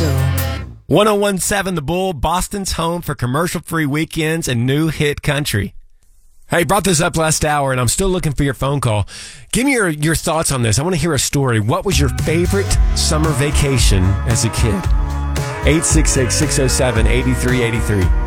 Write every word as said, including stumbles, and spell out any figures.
ten seventeen The Bull, Boston's home for commercial-free weekends and new hit country. Hey, brought this up last hour, and I'm still looking for your phone call. Give me your, your thoughts on this. I want to hear a story. What was your favorite summer vacation as a kid? eight six six, six oh seven, eight three eight three.